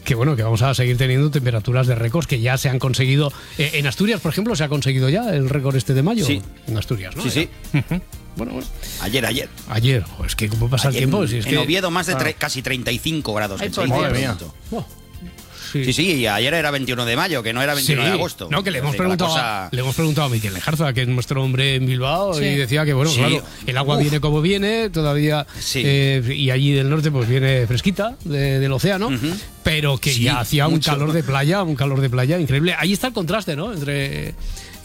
Que bueno, que vamos a seguir teniendo temperaturas de récords que ya se han conseguido. En Asturias, por ejemplo, se ha conseguido ya el récord este de mayo. Sí. En Asturias, ¿no? Sí. Bueno. Ayer. Ayer, es que cómo pasa el tiempo. Si es en Oviedo más de casi 35 grados. Madre mía. Sí, y ayer era 21 de mayo, que no era 21 de agosto. No, que le hemos preguntado a Miquel Lejarza, que es nuestro hombre en Bilbao, y decía que, bueno, claro, el agua viene como viene, todavía, y allí del norte pues viene fresquita del océano, pero que ya hacía un calor de playa increíble. Ahí está el contraste, ¿no? Entre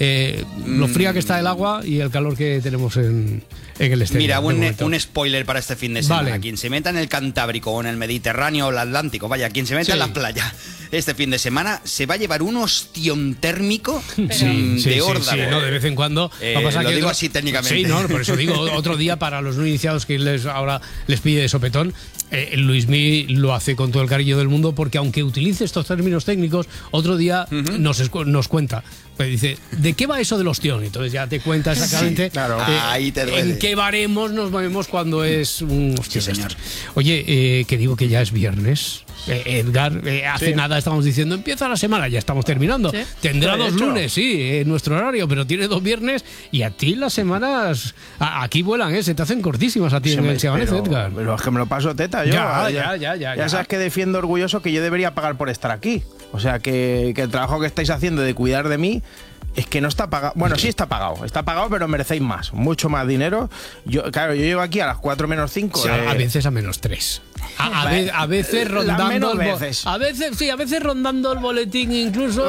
lo fría que está el agua y el calor que tenemos en el exterior. Mira, un spoiler para este fin de semana. Quien se meta en el Cantábrico o en el Mediterráneo o el Atlántico, vaya, quien se meta en la playa este fin de semana se va a llevar un ostión térmico de órdago. Sí, no, de vez en cuando. Lo digo así técnicamente. Sí, no, por eso digo, otro día para los no iniciados que ahora les pide de sopetón, Luismi lo hace con todo el cariño del mundo, porque aunque utilice estos términos técnicos, otro día nos cuenta. Pues dice, ¿de qué va eso del ostión? Entonces ya te cuenta exactamente ahí te duele. en qué baremos nos movemos cuando es un ostión. Sí, señor. Oye, que digo que ya es viernes. Edgar, hace nada estábamos diciendo, empieza la semana, ya estamos terminando. ¿Sí? Tendrá 2 lunes, en nuestro horario, pero tiene 2 viernes, y a ti las semanas aquí vuelan, se te hacen cortísimas a ti en el Seganés, Edgar. Pero es que me lo paso teta yo. Ya sabes que defiendo orgulloso que yo debería pagar por estar aquí. O sea, que el trabajo que estáis haciendo de cuidar de mí es que no está pagado. Bueno, sí está pagado, pero merecéis más, mucho más dinero. Yo llego aquí a las 4 menos 5. O sea, a veces a menos 3. A veces rondando a veces rondando el boletín incluso.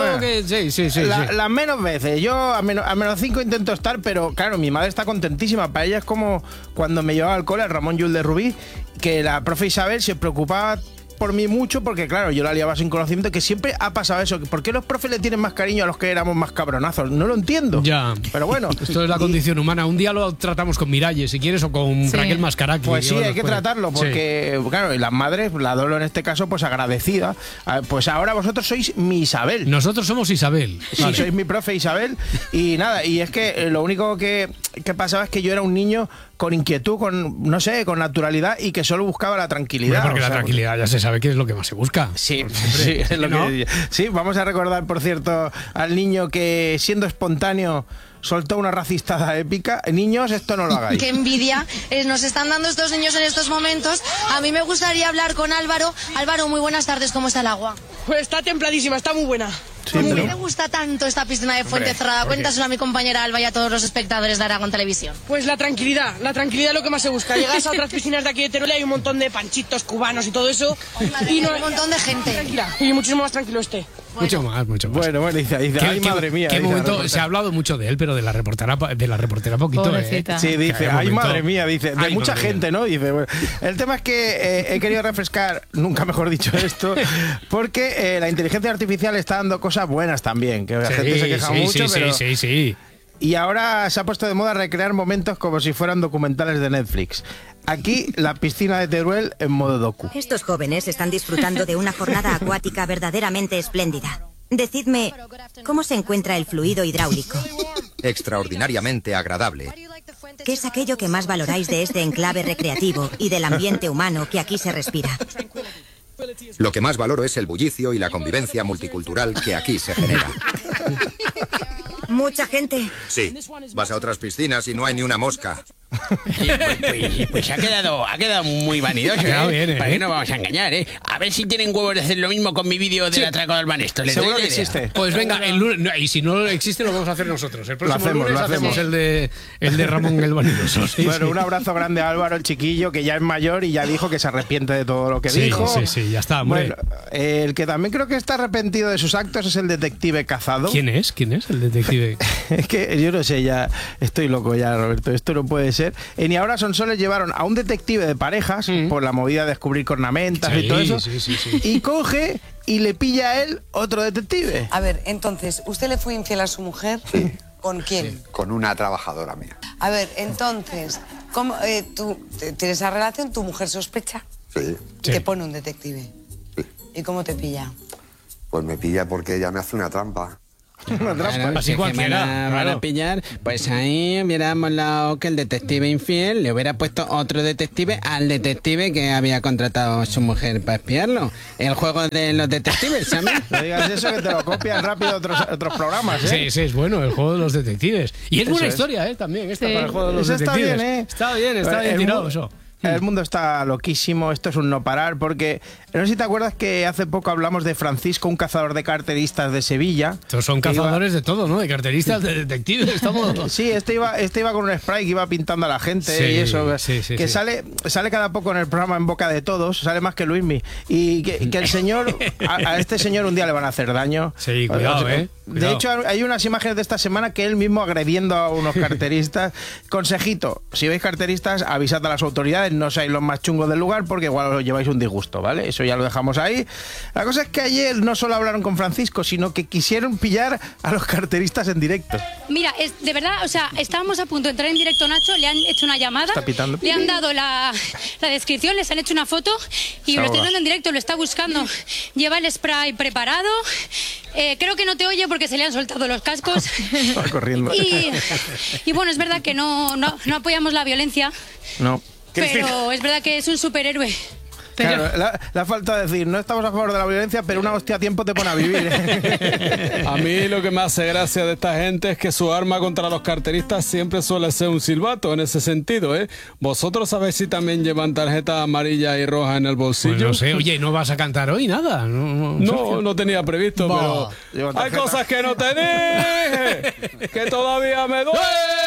Las menos veces. Yo a menos 5 intento estar, pero claro, mi madre está contentísima. Para ella es como cuando me llevaba al cole, al Ramón Llull de Rubí, que la profe Isabel se preocupaba por mí mucho, porque claro, yo la liaba sin conocimiento, que siempre ha pasado eso. ¿Por qué los profes le tienen más cariño a los que éramos más cabronazos? No lo entiendo. Ya. Pero bueno. Esto es la condición humana. Un día lo tratamos con Miralles, si quieres, o con Raquel Mascaraki. Pues sí, hay que tratarlo, porque, claro, y las madres, la Dolo en este caso, pues agradecida. Pues ahora vosotros sois mi Isabel. Nosotros somos Isabel. Sí, sois mi profe Isabel. Y nada, y es que lo único que pasaba es que yo era un niño con inquietud, con naturalidad, y que solo buscaba la tranquilidad. Bueno, porque la tranquilidad ya se sabe que es lo que más se busca. Sí, es lo que sí, vamos a recordar, por cierto, al niño que, siendo espontáneo, soltó una racistada épica. Niños, esto no lo hagáis. Qué envidia nos están dando estos niños en estos momentos. A mí me gustaría hablar con Álvaro. Álvaro, muy buenas tardes, ¿cómo está el agua? Pues está templadísima, está muy buena. Sí, ¿por qué te gusta tanto esta piscina de Fuente Cerrada? Cuéntaselo a mi compañera Alba y a todos los espectadores de Aragón Televisión. Pues la tranquilidad es lo que más se busca. Llegas a otras piscinas de aquí de Teruel y hay un montón de panchitos cubanos y todo eso. Y no hay un montón de gente. Tranquila, y muchísimo más tranquilo este. Mucho más. Bueno, dice, ay, madre mía. ¿Qué momento? Se ha hablado mucho de él, pero de la reportera poquito. Sí, dice, ay, madre mía, dice, de mucha gente, ¿no? Dice, bueno, el tema es que he querido refrescar, nunca mejor dicho esto, porque la inteligencia artificial está dando cosas buenas también, que la gente se queja mucho, pero... Sí. Y ahora se ha puesto de moda recrear momentos como si fueran documentales de Netflix. Aquí, la piscina de Teruel en modo docu. Estos jóvenes están disfrutando de una jornada acuática verdaderamente espléndida. Decidme, ¿cómo se encuentra el fluido hidráulico? Extraordinariamente agradable. ¿Qué es aquello que más valoráis de este enclave recreativo y del ambiente humano que aquí se respira? Lo que más valoro es el bullicio y la convivencia multicultural que aquí se genera. ¿Mucha gente? Sí, vas a otras piscinas y no hay ni una mosca. Pues ha quedado muy vanidoso, ¿eh? ¿Para qué nos vamos a engañar, eh? A ver si tienen huevos de hacer lo mismo con mi vídeo del atraco del Banesto. Seguro que existe. Pues venga, el lunes, y si no existe lo vamos a hacer nosotros. El próximo lunes hacemos el de Ramón el Vanidoso. Bueno, un abrazo grande a Álvaro, el chiquillo, que ya es mayor y ya dijo que se arrepiente de todo lo que dijo. Sí, ya está, hombre. Bueno, el que también creo que está arrepentido de sus actos es el detective Cazado. ¿Quién es el detective? Es que yo no sé, ya estoy loco ya, Roberto, esto no puede ser. En Y Ahora Sonsoles llevaron a un detective de parejas por la movida de descubrir cornamentas y todo eso, y coge y le pilla a él otro detective. A ver, entonces, ¿usted le fue infiel a su mujer? Sí. ¿Con quién? Sí, con una trabajadora mía. A ver, entonces, ¿cómo, tú tienes esa relación? ¿Tu mujer sospecha? Sí. Te pone un detective. Sí. ¿Y cómo te pilla? Pues me pilla porque ella me hace una trampa. Claro, así cualquiera. Van a pillar, pues ahí hubiera molado que el detective infiel le hubiera puesto otro detective al detective que había contratado a su mujer para espiarlo. El juego de los detectives, ¿sabes? No digas eso, que te lo copian rápido otros programas, ¿eh? Sí, es bueno, el juego de los detectives. Y es buena historia, también, esta para el juego de los detectives. Está bien tirado eso. El mundo está loquísimo, esto es un no parar, porque no sé si te acuerdas que hace poco hablamos de Francisco, un cazador de carteristas de Sevilla. Estos son cazadores de todo, ¿no? De carteristas, de detectives, estamos... Sí, este iba con un spray que iba pintando a la gente y eso, que sale cada poco en el programa en boca de todos, sale más que Luismi. Y que el señor, a este señor un día le van a hacer daño. Sí, cuidado, De hecho, hay unas imágenes de esta semana que él mismo agrediendo a unos carteristas. Consejito, si veis carteristas, avisad a las autoridades, no seáis los más chungos del lugar porque igual os lleváis un disgusto, ¿vale? Eso ya lo dejamos ahí. La cosa es que ayer no solo hablaron con Francisco, sino que quisieron pillar a los carteristas en directo. Mira, de verdad, o sea, estábamos a punto de entrar en directo, Nacho, le han hecho una llamada, está pitando. Le han dado la descripción, les han hecho una foto y lo está dando en directo, lo está buscando. Lleva el spray preparado. Creo que no te oye porque se le han soltado los cascos. Va corriendo. Y bueno, es verdad que no apoyamos la violencia. No. Pero es verdad que es un superhéroe. Claro, le ha faltado decir, no estamos a favor de la violencia, pero una hostia a tiempo te pone a vivir. A mí lo que me hace gracia de esta gente es que su arma contra los carteristas siempre suele ser un silbato en ese sentido, ¿eh? ¿Vosotros sabéis si también llevan tarjeta amarilla y roja en el bolsillo? Pues no sé, oye, ¿no vas a cantar hoy nada? No tenía previsto, pero hay cosas que no te dije, que todavía me duelen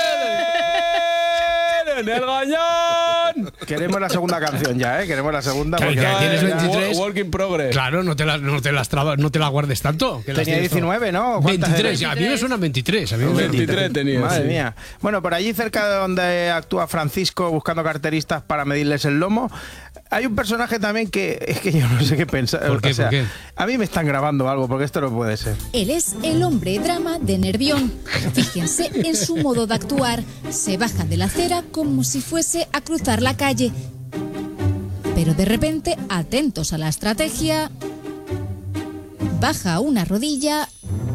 en el gañán. Queremos la segunda canción ya, ¿eh? Queremos la segunda. Claro, porque tienes 23. Work in progress. Claro, no te la guardes tanto. Que tenía 19, ¿no? 23, a mí me suenan 23. A mí 23 tenía. Madre mía. Bueno, por allí cerca de donde actúa Francisco buscando carteristas para medirles el lomo, hay un personaje también que es que yo no sé qué pensar. ¿Por qué? ¿Por qué? A mí me están grabando algo, porque esto no puede ser. Él es el hombre drama de Nervión. Fíjense en su modo de actuar. Se baja de la acera como si fuese a cruzar la calle. Pero de repente, atentos a la estrategia, baja una rodilla,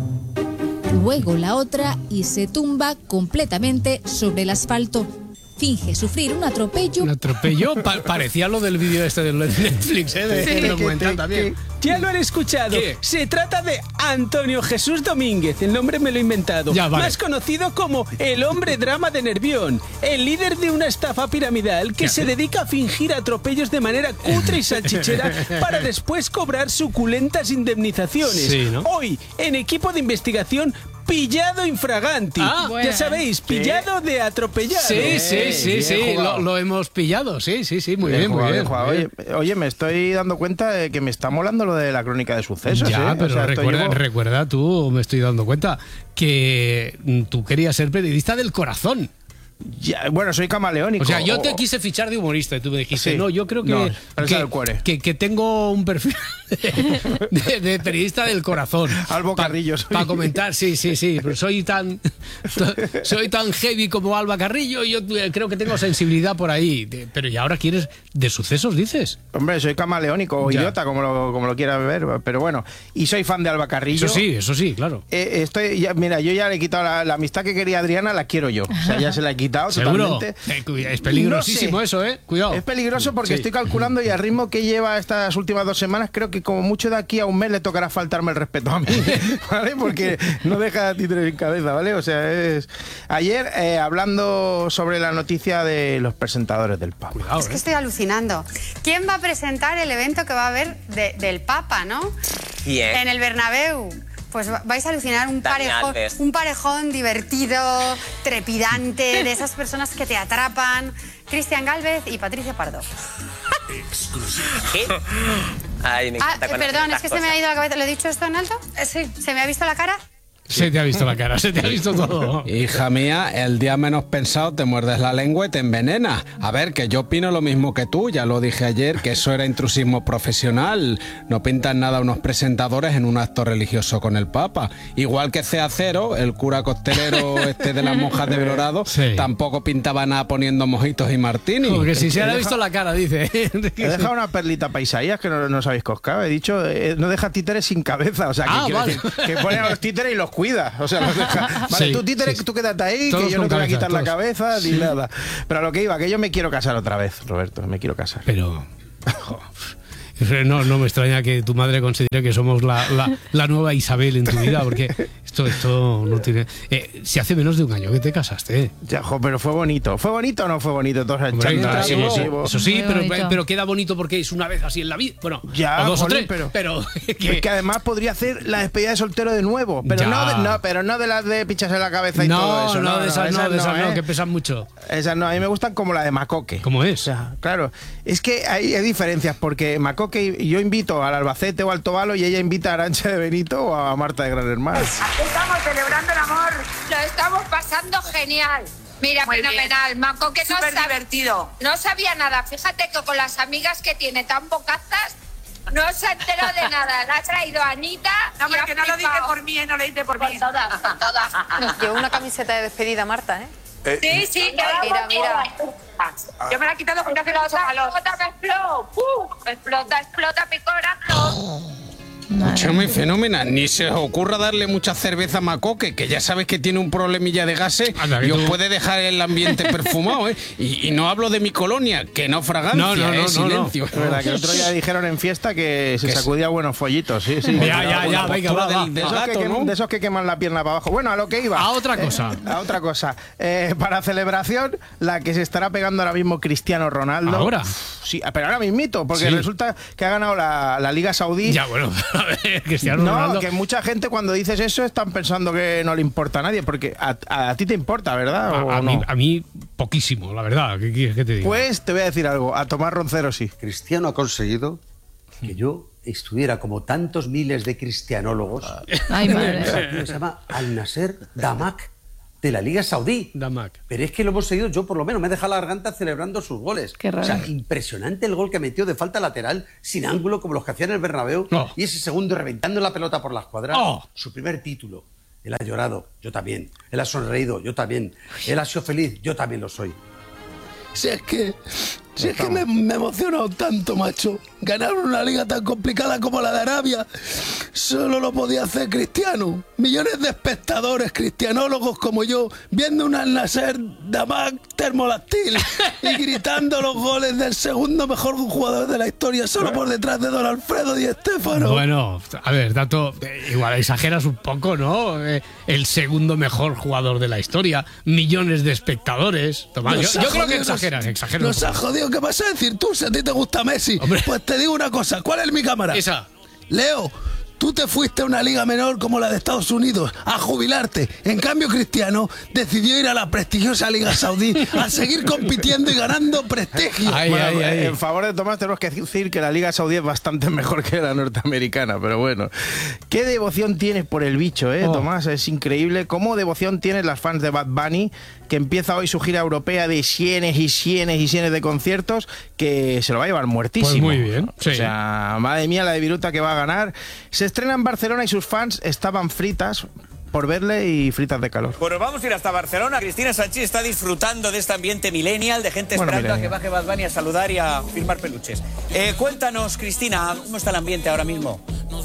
luego la otra y se tumba completamente sobre el asfalto. Finge sufrir un atropello. ¿Un atropello? Parecía lo del vídeo este de Netflix, ¿eh? De documental también. Ya lo han escuchado. ¿Qué? Se trata de Antonio Jesús Domínguez. El nombre me lo he inventado. Ya, vale. Más conocido como el hombre drama de Nervión. El líder de una estafa piramidal que se dedica a fingir atropellos de manera cutre y salchichera para después cobrar suculentas indemnizaciones. Sí, ¿no? Hoy, en equipo de investigación, pillado infraganti. Ya sabéis, pillado de atropellado. Sí, lo hemos pillado. Sí, muy bien. Oye, me estoy dando cuenta de que me está molando lo de la crónica de sucesos. Ya, pero recuerda tú, me estoy dando cuenta, que tú querías ser periodista del corazón. Ya, bueno, soy camaleónico. O sea, yo te quise fichar de humorista y tú me dijiste, no, yo creo que tengo un perfil de periodista del corazón. Albo Carrillo. Para comentar, sí. Pero soy tan heavy como Alba Carrillo y yo creo que tengo sensibilidad por ahí. Pero ¿y ahora quieres de sucesos, dices? Hombre, soy camaleónico o idiota, como lo quieras ver. Pero bueno, y soy fan de Alba Carrillo. Eso sí, claro. Mira, yo ya le he quitado la amistad que quería Adriana, la quiero yo. O sea, ya se la he quitado. ¿Seguro? Totalmente. Es peligrosísimo eso, ¿eh? Cuidado. Es peligroso porque estoy calculando y al ritmo que lleva estas últimas 2 semanas, creo que como mucho de aquí a un mes le tocará faltarme el respeto a mí, ¿vale? Porque no deja títeres en cabeza, ¿vale? O sea, Ayer, hablando sobre la noticia de los presentadores del Papa. Cuidado, es que estoy alucinando. ¿Quién va a presentar el evento que va a haber del Papa, no? ¿Quién? En el Bernabéu. Pues vais a alucinar, un parejón divertido, trepidante, de esas personas que te atrapan. Cristian Gálvez y Patricia Pardo. ¿Qué? Ay, me encanta perdón, es que se me ha ido la cabeza. ¿Lo he dicho esto en alto? Sí. ¿Se me ha visto la cara? Se te ha visto la cara, se te ha visto todo. Hija mía, el día menos pensado te muerdes la lengua y te envenenas. A ver, que yo opino lo mismo que tú, ya lo dije ayer, que eso era intrusismo profesional. No pintan nada unos presentadores en un acto religioso con el Papa. Igual que CA0, el cura costelero de las monjas de Belorado, tampoco pintaba nada poniendo mojitos y martini. Porque si se le ha visto la cara, dice. He dejado una perlita para Isaías que no os habéis coscado. He dicho, no deja títeres sin cabeza. O sea, que pone a los títeres y los cuida. O sea, los deja. Vale, sí, tú títere, sí. Tú quédate ahí, todos que yo no te voy a quitar la cabeza ni nada. Pero a lo que iba, que yo me quiero casar otra vez, Roberto, me quiero casar. Pero... No me extraña que tu madre considere que somos la nueva Isabel en tu vida, porque esto no tiene... si hace menos de un año que te casaste. Ya, pero ¿fue bonito? ¿Fue bonito o no fue bonito? Eso sí, pero queda bonito porque es una vez así en la vida. Bueno, ya, o dos Jolín, o tres, pero que además podría hacer la despedida de soltero de nuevo, pero no de las de pichas en la cabeza y todo eso. No, de esas que pesan mucho. Esas no, a mí me gustan como la de Macoque. ¿Cómo es? O sea, claro, es que hay diferencias, porque Macoque yo invito al Albacete o al Tobalo y ella invita a Arantxa de Benito o a Marta de Gran Hermano. Aquí estamos celebrando el amor. Lo estamos pasando genial. Mira, muy fenomenal. Macoque no divertido. No sabía nada. Fíjate que con las amigas que tiene tan bocazas no se enteró de nada. La ha traído Anita. No, porque no lo dice por mí, no lo dice por mí. Todas. Llevo una camiseta de despedida, Marta, ¿eh? Sí, mira. Yo me la he quitado porque hace mucho calor. Explota mi corazón. Muy fenomenal. Ni se os ocurra darle mucha cerveza a Macoque, que ya sabes que tiene un problemilla de gases y os puede dejar el ambiente perfumado, ¿eh? Y no hablo de mi colonia, que no fragancia, silencio. Es verdad que el otro día dijeron en fiesta que se sacudía buenos follitos, sí. Ya, venga, va. De esos que queman la pierna para abajo. Bueno, a lo que iba. A otra cosa. Para celebración, la que se estará pegando ahora mismo Cristiano Ronaldo. ¿Ahora? Sí, pero ahora mismito, porque resulta que ha ganado la Liga Saudí. Ya, bueno. Cristiano Ronaldo. No, que mucha gente cuando dices eso están pensando que no le importa a nadie, porque a ti te importa, ¿verdad? A mí poquísimo, la verdad. ¿Qué quieres que te diga? Pues te voy a decir algo, a Tomás Roncero sí. Cristiano ha conseguido que yo estuviera como tantos miles de cristianólogos. Ay, madre. Se llama Al-Nasser Damak, de la Liga Saudí. Damak. Pero es que lo hemos seguido, yo por lo menos me he dejado la garganta celebrando sus goles. Qué raro. O sea, impresionante el gol que metió de falta lateral, sin ángulo, como los que hacían en el Bernabéu. Y ese segundo reventando la pelota por la escuadra. Su primer título. Él ha llorado, yo también. Él ha sonreído, yo también. Él ha sido feliz, yo también lo soy. Si es que me he emocionado tanto, macho. Ganar una liga tan complicada como la de Arabia solo lo podía hacer Cristiano. Millones de espectadores cristianólogos como yo viendo un Al-Nasser Damak termoláctil y gritando los goles del segundo mejor jugador de la historia solo por detrás de Don Alfredo Di Stéfano. Bueno, a ver, Tato, igual exageras un poco, ¿no? El segundo mejor jugador de la historia, millones de espectadores. Tomás, yo creo que exageras. Nos ha jodido. ¿Qué vas a decir tú si a ti te gusta Messi? Hombre. Pues te digo una cosa. ¿Cuál es mi cámara? Esa. Leo, tú te fuiste a una liga menor como la de Estados Unidos a jubilarte. En cambio, Cristiano decidió ir a la prestigiosa Liga Saudí a seguir compitiendo y ganando prestigio. En favor de Tomás tenemos que decir que la Liga Saudí es bastante mejor que la norteamericana, pero bueno. ¿Qué devoción tienes por el bicho, Tomás? Es increíble. ¿Cómo devoción tienen las fans de Bad Bunny, que empieza hoy su gira europea de cienes y cienes de conciertos, que se lo va a llevar muertísimo? Pues muy bien. Sí. O sea, madre mía, la de Viruta que va a ganar. Se estrena en Barcelona y sus fans estaban fritas por verle y fritas de calor. Bueno, vamos a ir hasta Barcelona. Cristina Sanchis está disfrutando de este ambiente millennial, de gente esperando a que baje Bad Bunny a saludar y a firmar peluches. Cuéntanos, Cristina, ¿cómo está el ambiente ahora mismo?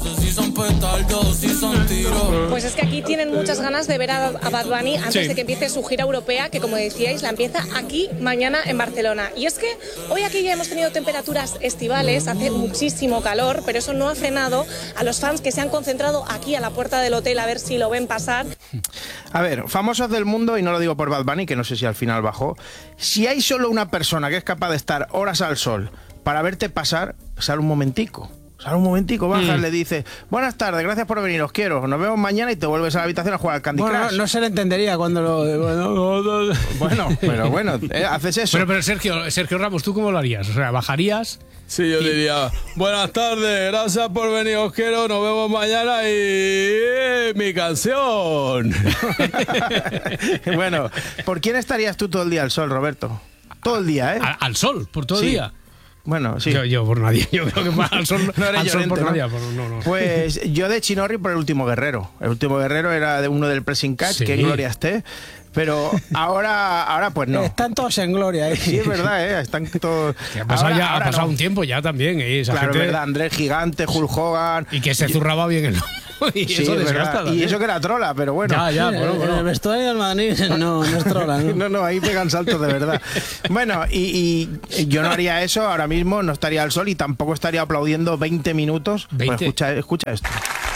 Pues es que aquí tienen muchas ganas de ver a Bad Bunny antes de que empiece su gira europea, que como decíais, la empieza aquí mañana en Barcelona. Y es que hoy aquí ya hemos tenido temperaturas estivales, hace muchísimo calor, pero eso no ha frenado a los fans que se han concentrado aquí a la puerta del hotel a ver si lo ven pasar. A ver, famosos del mundo, y no lo digo por Bad Bunny, que no sé si al final bajó, si hay solo una persona que es capaz de estar horas al sol para verte pasar, sale un momentico. Bajas, le dices, buenas tardes, gracias por venir, os quiero, nos vemos mañana, y te vuelves a la habitación a jugar al Candy Crush. No se le entendería cuando lo... Bueno, haces eso. Pero Sergio Ramos, ¿tú cómo lo harías? O sea, ¿bajarías? Sí, yo diría, buenas tardes, gracias por venir, os quiero, nos vemos mañana y... mi canción. Bueno, ¿por quién estarías tú todo el día al sol, Roberto? Todo el día, ¿eh? ¿Al sol? ¿Por todo el día? Bueno, sí. Yo por nadie. Yo creo que al sol, no al sol por nadie. No. Pues yo de Chinorri por El Último Guerrero. El Último Guerrero era de uno del Pressing Catch, que gloria esté. Pero ahora pues no. Están todos en gloria, ¿eh? Sí, es verdad, Están todos... Ha pasado un tiempo ya también, esa claro, gente... es verdad. Andrés Gigante, Hulk Hogan... Y que se zurraba bien el nombre. Y eso desgasta. Y eso que era trola, pero bueno. Bueno. El vestuario del Madrid no es trola, ¿no? No, ahí pegan saltos de verdad. Bueno, y yo no haría eso ahora mismo, no estaría al sol y tampoco estaría aplaudiendo 20 minutos. 20. Pues escucha esto.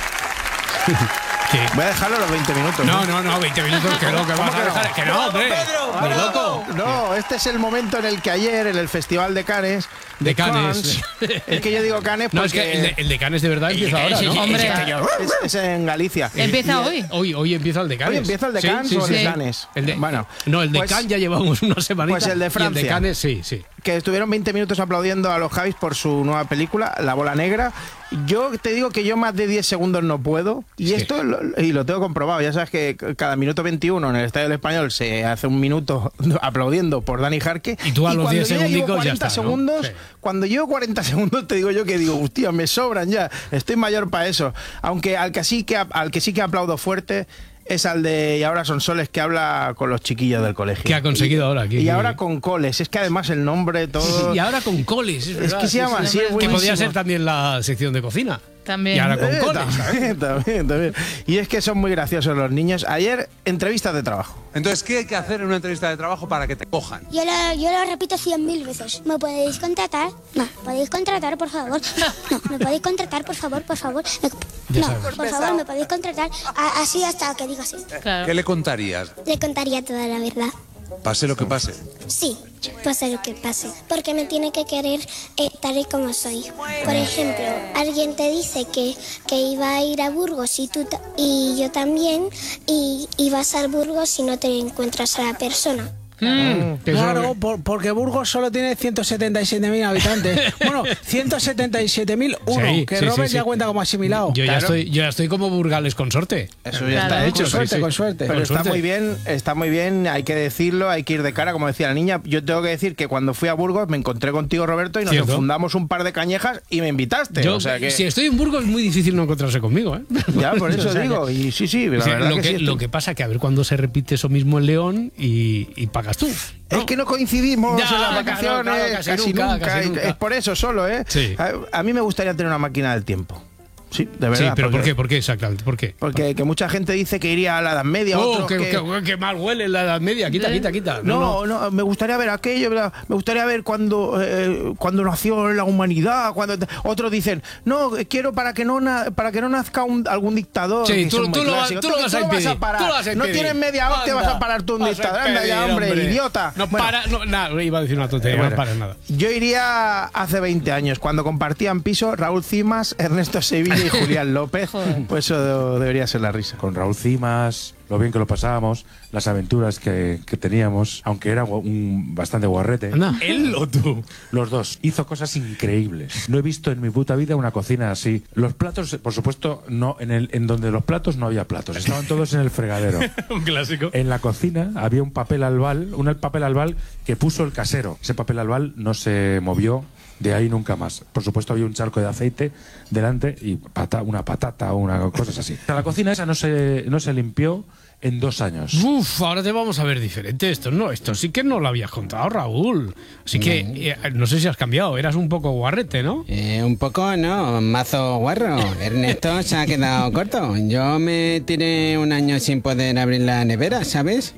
¿Qué? Voy a dejarlo los 20 minutos. No, 20 minutos que no, que vas a dejar. Que no, hombre. Ni loco. No, este es el momento en el que ayer, en el Festival de Cannes. De Cannes. Es que yo digo Cannes porque... No, es que el de Cannes de verdad empieza ahora, ¿no? Hombre. Es en Galicia. Empieza hoy. Hoy empieza el de Cannes. Hoy empieza el de Cannes o el de Cannes. Bueno, no, el de Cannes ya llevamos una semanita. Pues el de Francia. Y el de Cannes, sí. Que estuvieron 20 minutos aplaudiendo a los Javis por su nueva película, La Bola Negra. Yo te digo que yo más de 10 segundos no puedo. Y esto lo tengo comprobado. Ya sabes que cada minuto 21 en el Estadio del Español se hace un minuto aplaudiendo por Dani Jarque. Y tú a los 10 segundos ya está, segundos, ¿no? Sí. Cuando llevo 40 segundos te digo yo que digo, hostia, me sobran ya. Estoy mayor para eso. Aunque al que sí que aplaudo fuerte es al de Y ahora son soles, que habla con los chiquillos del colegio. ¿Qué ha conseguido ahora? Y ahora con coles. Es que además el nombre todo... Y ahora con coles. Es que se llama así. Que podría ser también la sección de cocina. También. Y ahora con coles. También. Y es que son muy graciosos los niños. Ayer, entrevistas de trabajo. Entonces, ¿qué hay que hacer en una entrevista de trabajo para que te cojan? Yo lo repito 100.000 veces. ¿Me podéis contratar? No. ¿Podéis contratar, por favor? No. ¿Me podéis contratar, por favor? Por favor. Por favor, ¿me podéis contratar? Así hasta que diga así. Claro. ¿Qué le contarías? Le contaría toda la verdad. Pase lo que pase. Sí, pase lo que pase. Porque me tiene que querer tal y como soy. Por ejemplo, alguien te dice que iba a ir a Burgos y yo también, y vas a Burgos y no te encuentras a la persona. Claro, porque Burgos solo tiene 177.000 habitantes. Bueno, 177.001, sí, que Robert ya cuenta como asimilado. Yo ya estoy como Burgales Consorte. Eso ya está hecho. Con suerte. Pero está muy bien, hay que decirlo, hay que ir de cara, como decía la niña. Yo tengo que decir que cuando fui a Burgos me encontré contigo, Roberto, y nos fundamos un par de cañejas y me invitaste. Si estoy en Burgos es muy difícil no encontrarse conmigo, ¿eh? Ya, por eso digo. Y sí, la verdad lo que pasa que a ver cuándo se repite eso mismo en León y pagas tú. Es que no coincidimos en las vacaciones, casi nunca. Es por eso solo, ¿eh? Sí. A mí me gustaría tener una máquina del tiempo. Sí, de verdad. Sí, pero ¿por qué? ¿Por qué exactamente? ¿Por qué? Porque que mucha gente dice que iría a la Edad Media. Que mal huele la Edad Media. Quita. No, me gustaría ver aquello. Me gustaría ver cuando nació la humanidad. Otros dicen, no, quiero para que no nazca algún dictador. Sí, tú lo vas a impedir. No tienes media hora, te vas a parar tú un dictador. Anda ya, hombre, idiota. Iba a decir una tontería, no para nada. Yo iría hace 20 años, cuando compartían piso Raúl Cimas, Ernesto Sevilla y Julián López. Pues eso debería ser la risa. Con Raúl Cimas, lo bien que lo pasábamos, las aventuras que teníamos, aunque era bastante guarrete. ¿Él o tú? Los dos. Hizo cosas increíbles. No he visto en mi puta vida una cocina así. Los platos, por supuesto, no en donde los platos no había platos. Estaban todos en el fregadero. Un clásico. En la cocina había un papel albal que puso el casero. Ese papel albal no se movió de ahí nunca más. Por supuesto había un charco de aceite delante y una patata o una cosas así. La cocina esa no se limpió en 2 años. Uf, ahora te vamos a ver diferente. Esto sí que no lo habías contado, Raúl. Así que no sé si has cambiado. Eras un poco guarrete, ¿no? Un poco, no, mazo guarro. Ernesto se ha quedado corto. Yo me tiré 1 año sin poder abrir la nevera, ¿sabes?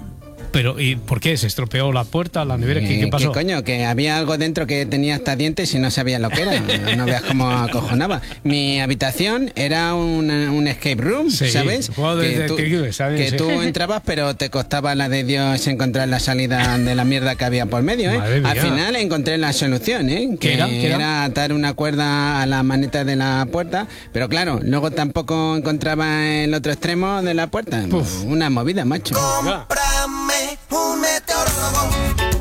Pero, ¿y por qué? ¿Se estropeó la puerta, la nevera? ¿Qué pasó? ¿Qué coño? Que había algo dentro que tenía hasta dientes y no sabía lo que era. No veas cómo acojonaba. Mi habitación era un escape room, ¿sabes? Que tú entrabas, pero te costaba la de Dios encontrar la salida de la mierda que había por medio, ¿eh? Al final encontré la solución, ¿eh? Que era atar una cuerda a la maneta de la puerta, pero claro, luego tampoco encontraba el otro extremo de la puerta. Uf. Una movida, macho. Cómprame un meteorólogo.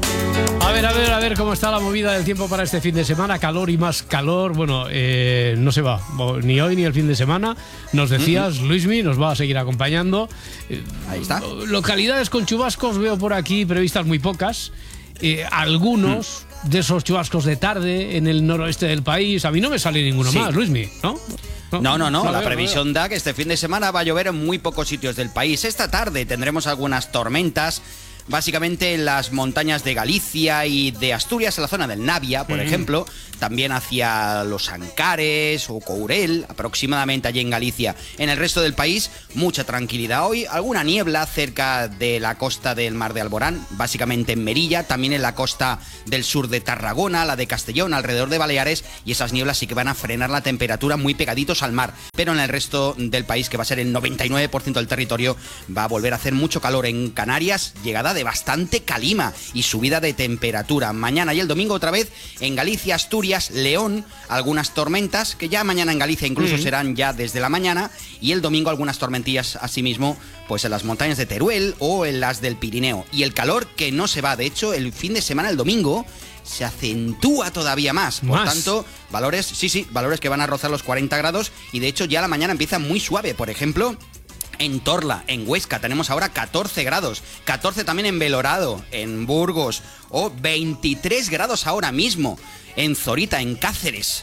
A ver cómo está la movida del tiempo para este fin de semana. Calor y más calor. Bueno, no se va ni hoy ni el fin de semana. Nos decías, Luismi, nos va a seguir acompañando. Ahí está. Localidades con chubascos veo por aquí previstas muy pocas. Algunos de esos chubascos de tarde en el noroeste del país. A mí no me sale ninguno más, Luismi, ¿no? No. La previsión da que este fin de semana va a llover en muy pocos sitios del país. Esta tarde tendremos algunas tormentas. básicamente en las montañas de Galicia y de Asturias, en la zona del Navia, por ejemplo, también hacia los Ancares o Courel, aproximadamente allí en Galicia. En el resto del país, mucha tranquilidad hoy, alguna niebla cerca de la costa del Mar de Alborán, básicamente en Merilla, también en la costa del sur de Tarragona, la de Castellón, alrededor de Baleares, y esas nieblas sí que van a frenar la temperatura muy pegaditos al mar, pero en el resto del país, que va a ser el 99% del territorio, va a volver a hacer mucho calor. En Canarias, llegada de bastante calima y subida de temperatura. Mañana y el domingo otra vez en Galicia, Asturias, León, algunas tormentas, que ya mañana en Galicia incluso serán ya desde la mañana, y el domingo algunas tormentillas asimismo, pues en las montañas de Teruel o en las del Pirineo. Y el calor que no se va, de hecho, el fin de semana, el domingo, se acentúa todavía más. Por tanto, valores, valores que van a rozar los 40 grados, y de hecho ya la mañana empieza muy suave. Por ejemplo, en Torla, en Huesca, tenemos ahora 14 grados. 14 también en Belorado, en Burgos, o 23 grados ahora mismo en Zorita, en Cáceres.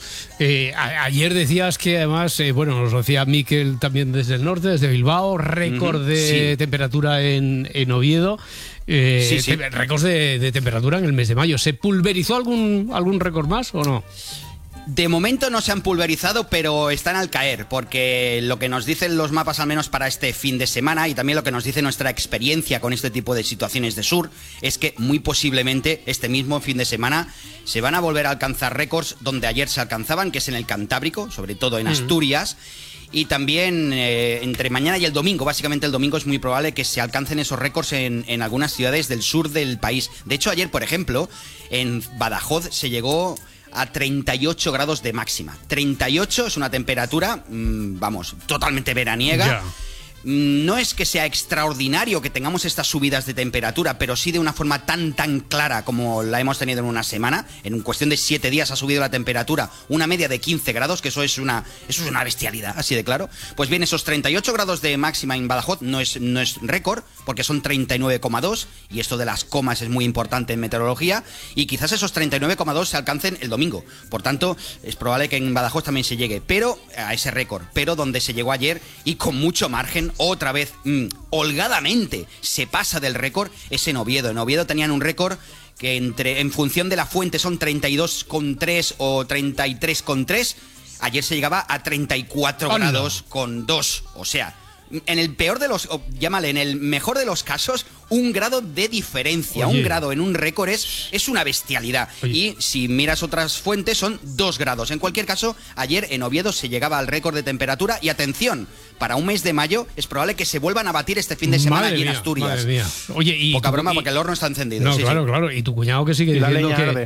Ayer decías que además, nos lo decía Miquel también desde el norte, desde Bilbao, récord de temperatura en Oviedo. Récords de temperatura en el mes de mayo. ¿Se pulverizó algún récord más o no? De momento no se han pulverizado, pero están al caer, porque lo que nos dicen los mapas, al menos para este fin de semana, y también lo que nos dice nuestra experiencia con este tipo de situaciones de sur, es que muy posiblemente este mismo fin de semana se van a volver a alcanzar récords donde ayer se alcanzaban, que es en el Cantábrico, sobre todo en Asturias. Y también entre mañana y el domingo, básicamente el domingo es muy probable que se alcancen esos récords en algunas ciudades del sur del país. De hecho, ayer, por ejemplo, en Badajoz se llegó a 38 grados de máxima. 38 es una temperatura, totalmente veraniega. Yeah. No es que sea extraordinario que tengamos estas subidas de temperatura, pero sí de una forma tan clara como la hemos tenido en una semana. En cuestión de 7 días ha subido la temperatura una media de 15 grados, que eso es una bestialidad, así de claro. Pues bien, esos 38 grados de máxima en Badajoz no es récord, porque son 39,2, y esto de las comas es muy importante en meteorología, y quizás esos 39,2 se alcancen el domingo. Por tanto, es probable que en Badajoz también se llegue, pero a ese récord, pero donde se llegó ayer y con mucho margen, otra vez, holgadamente, se pasa del récord, es en Oviedo. En Oviedo tenían un récord que en función de la fuente son 32,3 o 33,3. Ayer se llegaba a 34 grados con 2. O sea, en el peor de los, llámale, en el mejor de los casos, 1 grado de diferencia. 1 grado en un récord es una bestialidad. Y si miras otras fuentes son 2 grados. En cualquier caso, ayer en Oviedo se llegaba al récord de temperatura, y atención, para un mes de mayo es probable que se vuelvan a batir este fin de semana allí en Asturias. Madre mía. Oye, y poca broma, porque el horno está encendido. No, claro. Y tu cuñado que sigue diciendo que...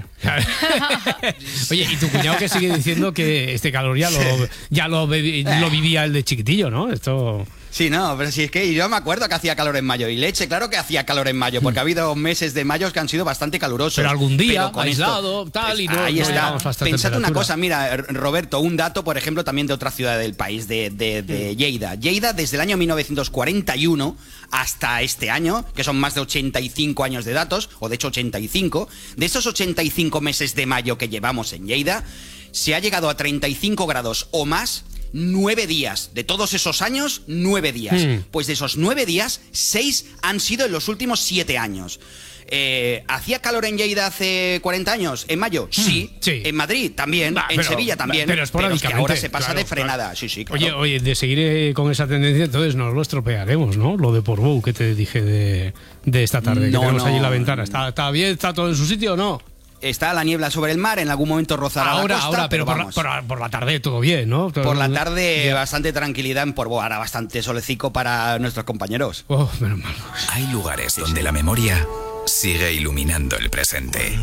Oye, y tu cuñado que sigue diciendo que este calor ya lo vivía el de chiquitillo, ¿no? Esto... Sí, no, pero si es que yo me acuerdo que hacía calor en mayo. Y leche, claro que hacía calor en mayo, porque ha habido meses de mayo que han sido bastante calurosos. Pero algún día, aislado, tal, y no... Ahí está. Pensad una cosa, mira, Roberto, un dato, por ejemplo, también de otra ciudad del país, de Lleida. Lleida, desde el año 1941 hasta este año, que son más de 85 años de datos, o de hecho 85, de esos 85 meses de mayo que llevamos en Lleida, se ha llegado a 35 grados o más 9 días. De todos esos años, 9 días. Pues de esos 9 días, 6 han sido en los últimos 7 años. ¿Hacía calor en Lleida hace 40 años? ¿En mayo? Sí. En Madrid también. En Sevilla también. Pero es que ahora se pasa de frenada. Claro. Sí, claro. Oye, de seguir con esa tendencia, entonces nos lo estropearemos, ¿no? Lo de Portbou que te dije de esta tarde, que tenemos allí en la ventana. ¿Está bien? ¿Está todo en su sitio o no? Está la niebla sobre el mar, en algún momento rozará la costa. Ahora, pero por la tarde todo bien, ¿no? Por la tarde bastante tranquilidad en Portbou, ahora bastante solecico para nuestros compañeros. Menos mal. Hay lugares donde la memoria sigue iluminando el presente.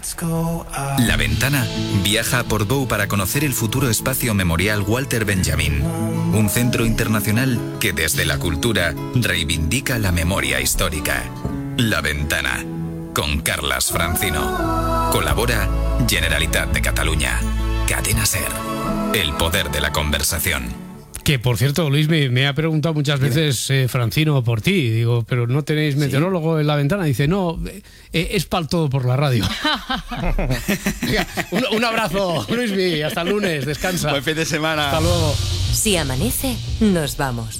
La Ventana viaja a Portbou para conocer el futuro espacio memorial Walter Benjamin, un centro internacional que desde la cultura reivindica la memoria histórica. La Ventana, con Carlas Francino. Colabora Generalitat de Cataluña. Cadena SER. El poder de la conversación. Que, por cierto, Luis, me ha preguntado muchas veces Francino por ti. Digo, ¿pero no tenéis meteorólogo en La Ventana? Dice, no, es para todo por la radio. un abrazo, Luis, hasta el lunes. Descansa. Buen fin de semana. Hasta luego. Si amanece, nos vamos.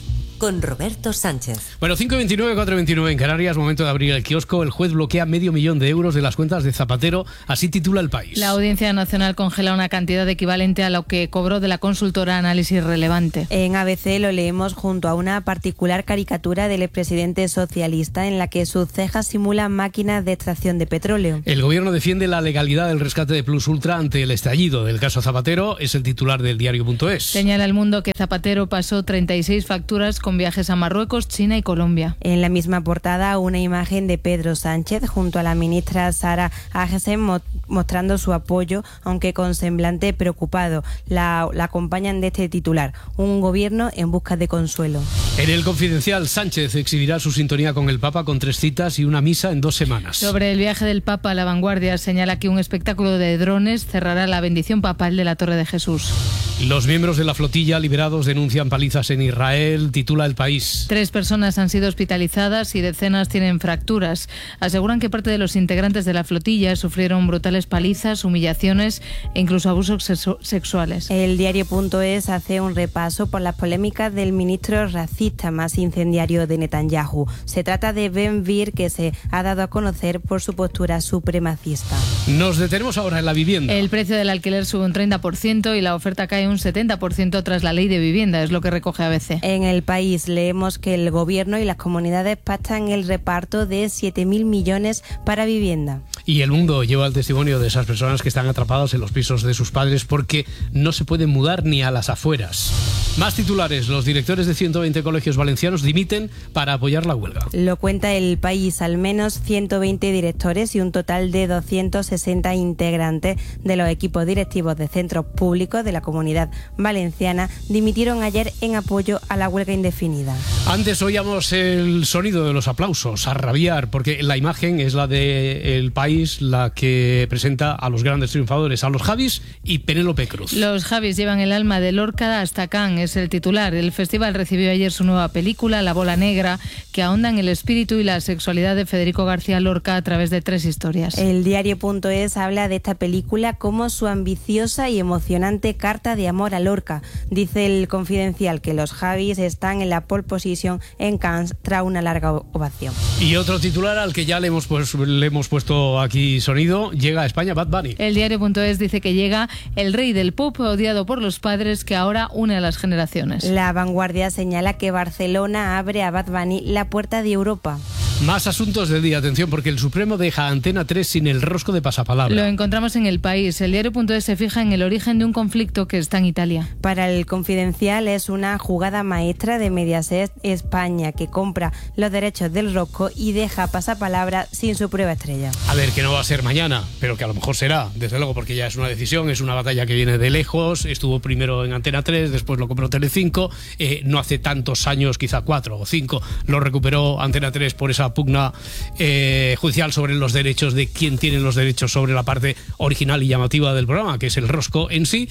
con Roberto Sánchez. Bueno, 5:29, 4:29 en Canarias, momento de abrir el kiosco. El juez bloquea $500,000 de las cuentas de Zapatero, así titula El País. La Audiencia Nacional congela una cantidad equivalente a lo que cobró de la consultora Análisis Relevante. En ABC lo leemos junto a una particular caricatura del expresidente socialista en la que sus cejas simulan máquinas de extracción de petróleo. El gobierno defiende la legalidad del rescate de Plus Ultra ante el estallido del caso Zapatero, es el titular del diario.es. Señala El Mundo que Zapatero pasó 36 facturas con viajes a Marruecos, China y Colombia. En la misma portada, una imagen de Pedro Sánchez junto a la ministra Sara Agesen mostrando su apoyo, aunque con semblante preocupado. La acompañan de este titular: un gobierno en busca de consuelo. En El Confidencial, Sánchez exhibirá su sintonía con el Papa con 3 citas y una misa en 2 semanas. Sobre el viaje del Papa, La Vanguardia señala que un espectáculo de drones cerrará la bendición papal de la Torre de Jesús. Los miembros de la flotilla liberados denuncian palizas en Israel, titula El País. 3 personas han sido hospitalizadas y decenas tienen fracturas. Aseguran que parte de los integrantes de la flotilla sufrieron brutales palizas, humillaciones e incluso abusos sexuales. El diario.es hace un repaso por las polémicas del ministro racista más incendiario de Netanyahu. Se trata de Ben Gvir, que se ha dado a conocer por su postura supremacista. Nos detenemos ahora en la vivienda. El precio del alquiler sube un 30% y la oferta cae un 70% tras la ley de vivienda, es lo que recoge ABC. En El País leemos que el gobierno y las comunidades pactan el reparto de 7.000 millones para vivienda. Y El Mundo lleva el testimonio de esas personas que están atrapadas en los pisos de sus padres porque no se pueden mudar ni a las afueras. Más titulares: los directores de 120 colegios valencianos dimiten para apoyar la huelga. Lo cuenta El País. Al menos 120 directores y un total de 260 integrantes de los equipos directivos de centros públicos de la Comunidad Valenciana dimitieron ayer en apoyo a la huelga indefinida. Antes oíamos el sonido de los aplausos, a rabiar, porque la imagen es la de El País, la que presenta a los grandes triunfadores, a los Javis y Penélope Cruz. Los Javis llevan el alma de Lorca hasta Cannes, es el titular. El festival recibió ayer su nueva película, La Bola Negra, que ahonda en el espíritu y la sexualidad de Federico García Lorca a través de 3 historias. El diario.es habla de esta película como su ambiciosa y emocionante carta de amor a Lorca. Dice El Confidencial que los Javis están en la pole position en Cannes tras una larga ovación. Y otro titular al que ya le hemos puesto aquí sonido: llega a España Bad Bunny. El diario.es dice que llega el rey del pop odiado por los padres que ahora une a las generaciones. La Vanguardia señala que Barcelona abre a Bad Bunny la puerta de Europa. Más asuntos del día, atención, porque el Supremo deja a Antena 3 sin el rosco de pasapalabra. Lo encontramos en El País. El diario.es se fija en el origen de un conflicto que está en Italia. Para El Confidencial es una jugada maestra de Mediaset España, que compra los derechos del rosco y deja pasapalabra sin su prueba estrella. A ver, que no va a ser mañana, pero que a lo mejor será, desde luego, porque ya es una decisión, es una batalla que viene de lejos. Estuvo primero en Antena 3, después lo compró Telecinco, no hace tantos años, quizá 4 o 5, lo recuperó Antena 3 por esa pugna judicial sobre los derechos de quién tiene los derechos sobre la parte original y llamativa del programa, que es el rosco en sí.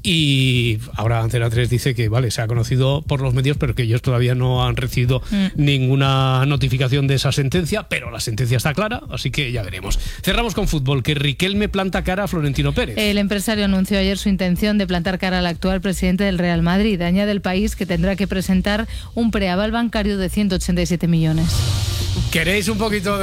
Y ahora Antena 3 dice que vale, se ha conocido por los medios, pero que ellos todavía no han recibido ninguna notificación de esa sentencia, pero la sentencia está clara, así que ya veremos. Cerramos con fútbol, que Riquelme planta cara a Florentino Pérez. El empresario anunció ayer su intención de plantar cara al actual presidente del Real Madrid. Añade El País que tendrá que presentar un preaval bancario de 187 millones. ¿Queréis un poquito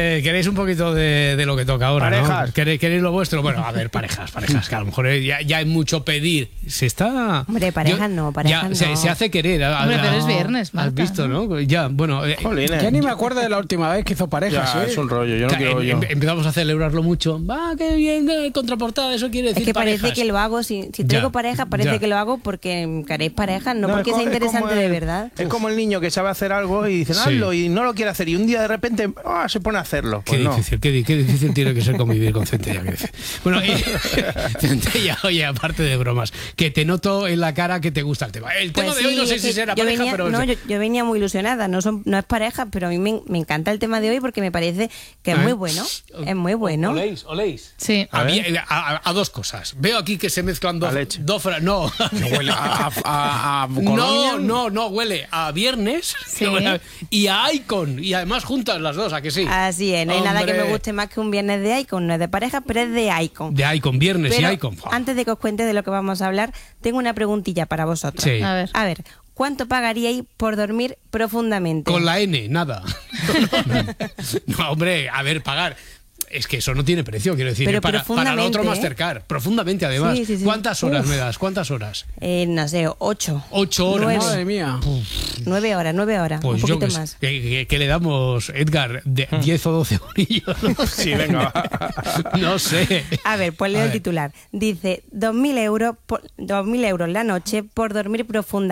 de lo que toca ahora? Parejas. ¿No? ¿Queréis lo vuestro? Bueno, a ver, parejas, que a lo mejor ya es mucho pedir. Se está... Hombre, parejas no. Se hace querer. Hombre, pero es viernes, Marta. Has visto, ¿no? Ya, bueno... Ya ni me acuerdo de la última vez que hizo parejas. Es un rollo, yo no quiero yo. Empezamos a celebrarlo mucho. Va, qué bien, contraportada, eso quiere decir es que parejas. Parece que lo hago, si traigo pareja, parece que lo hago porque queréis parejas, no porque sea interesante de verdad. Es como el niño que sabe hacer algo y dicen, hazlo, y no lo quiere hacer, y un día de repente se pone a hacerlo. Pues qué difícil tiene que ser convivir con Centella. Bueno, Centella, oye, aparte de bromas, que te noto en la cara que te gusta el tema. El tema de hoy no sé si será pareja, pero... No, yo venía muy ilusionada, no es pareja, pero a mí me encanta el tema de hoy porque me parece que es muy bueno. Es muy bueno. ¿Oléis? Sí. A dos cosas. Veo aquí que se mezclan dos frases. No. Huele a No, huele a viernes y a Icon. Y además juntas las dos, ¿a que sí? Así es, no hay nada que me guste más que un viernes de Icon. No es de pareja, pero es de Icon. De Icon, viernes y Icon. Antes de que os cuente de lo que vamos a hablar, tengo una preguntilla para vosotros. Sí. A ver. ¿cuánto pagaríais por dormir profundamente? Con la N, nada. No, hombre, a ver, pagar. Es que eso no tiene precio, quiero decir. Pero para lo otro Mastercard. Profundamente, además. Sí. ¿Cuántas horas me das? ¿Cuántas horas? No sé, 8. 8 horas. 9. Madre mía. 9 horas. Pues un poquito más. ¿Qué le damos, Edgar? ¿10 o 12 horillos? Sí, venga. No sé. A ver, pues leo el titular. Dice 2.000 euros la noche por dormir profundamente.